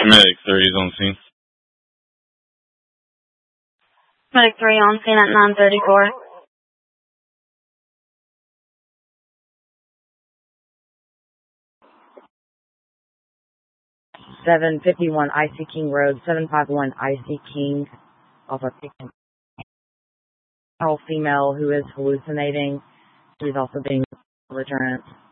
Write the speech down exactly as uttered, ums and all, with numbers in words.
Medic three is on scene. Medic three on scene at nine thirty-four. seven fifty-one I C King Road, seven five one I C King, off of King. All female who is hallucinating. She's also being returned.